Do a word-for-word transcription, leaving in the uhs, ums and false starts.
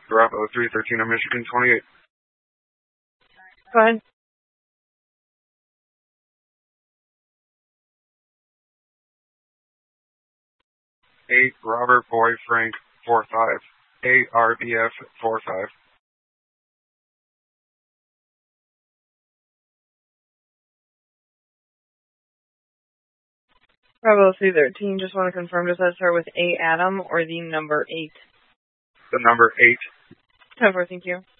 Bravo three thirteen on Michigan twenty-eight. Go ahead. eight Robert Boy Frank four five. eight R B F four five. Bravo three thirteen, just want to confirm, does that start with A Adam or the number eight? The number eight. ten four, thank you.